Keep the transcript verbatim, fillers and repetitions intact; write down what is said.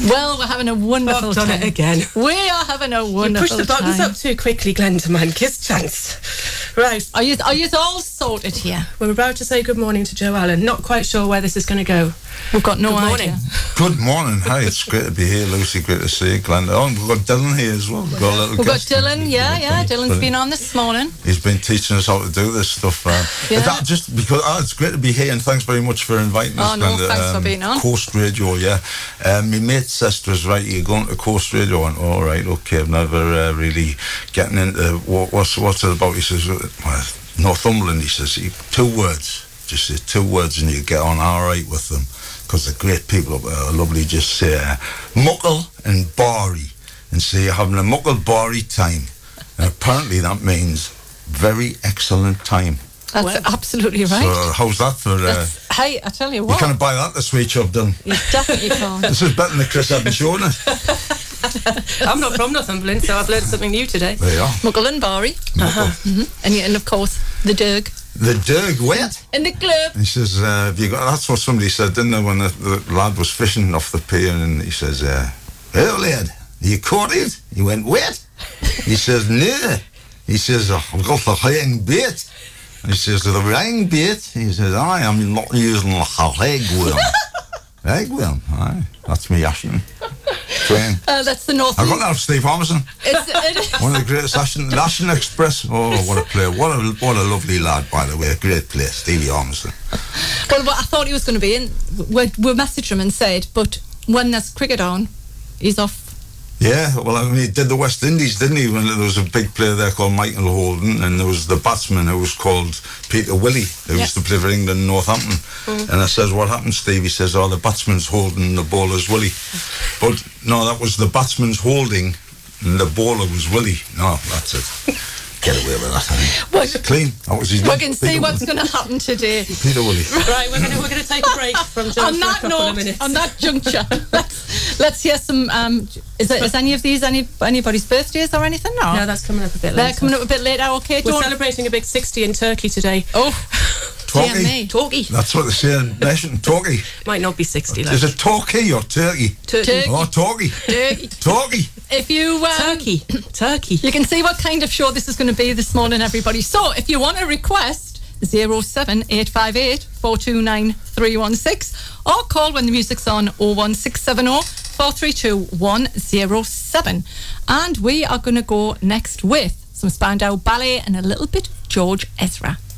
Well, we're having a wonderful I've done time. it again. We are having a wonderful You pushed the buttons time. up too quickly, Glenda, man. Kiss chance. Right. Are you, are you all sorted here? We're about to say good morning to Joe Allen. Not quite sure where this is going to go. We've got no Good morning. idea. Good morning. Hi, it's great to be here, Lucy. Great to see you, Glenda. Oh, we've got Dylan here as well. We've got a little We've got guest. Dylan, yeah, yeah. Dylan's been on this morning. He's been teaching us how to do this stuff. Uh, Yeah. that just because oh, it's great to be here, and thanks very much for inviting us. Oh, no, Glenda. thanks for being on. Coast Radio, yeah. Um, my mate's sister's right. You're going to Coast Radio, and all right, okay. I've never uh, really getting into what, what's what's it about. He says, well, Northumberland. He says two words. Just say two words, and you get on all right with them. Because the great people up there are lovely. Just say uh, muckle and bari, and say you're having a muckle bari time, and apparently that means very excellent time. That's Well, absolutely right. So how's that for? Uh, That's- hey, I tell you you what, can't buy that the sweet shop done. you definitely can't. This is better than the Chris Evans show, isn't it? I'm not from Northumberland, so I've learned something new today. There you are. Muckle and Barry. Muckle. Mm-hmm. And, and of course, the Derg. The Derg wet. In the club. He says, uh, have you got, that's what somebody said, didn't they, when the, the lad was fishing off the pier, and he says, uh, "Hey lad, you caught it?" He went, "Wet?" He says, "No." He says, "I've got the hang bait." He says, "The hang bait?" He says, "I am not using the hag worm." Hag worm, aye, that's me Ashton. Train. Uh, that's the North. I got that off Steve Harmison. It's, it, One of the greatest Ashton, the Ashton Express. Oh, what a player! What a what a lovely lad, by the way. A great player, Stevie Harmison. well, what I thought he was going to be in, we, we messaged him and said, but when there's cricket on, he's off. Yeah, well, I mean, he did the West Indies, didn't he? When there was a big player there called Michael Holden, and there was the batsman who was called Peter Willey, who Yeah. used to play for England and Northampton. Mm. And I says, "What happened, Steve?" He says, "Oh, the batsman's Holden and the bowler's Willey." But no, that was the batsman's holding, and the bowler was Willey. No, that's it. Get away with that. I think. Well, It's clean. That was his we name, can see Peter what's Willey. going to happen today. Peter Willey. Right, we're going to we're going to take a break from Joe on for a that couple of note, minutes. on that juncture, let's, let's hear some. Um, is, it, is any of these any anybody's birthdays or anything? No, No, that's coming up a bit they're later. coming up a bit later. Okay, We're don't. celebrating a big sixty in Turkey today. Oh, dear Torquay. me. Torquay. That's what they say in Nation. Torquay. Might not be sixty. Is Like. it Torquay or Turkey? Turkey. Turkey. Oh, Torquay. Turkey. Torquay. If you um, Turkey. Turkey. You can see what kind of show this is going to be this morning, everybody. So if you want to request, zero seven eight five eight four two nine three one six, or call when the music's on oh one six seven oh four three two one oh seven. And we are going to go next with some Spandau Ballet and a little bit of George Ezra.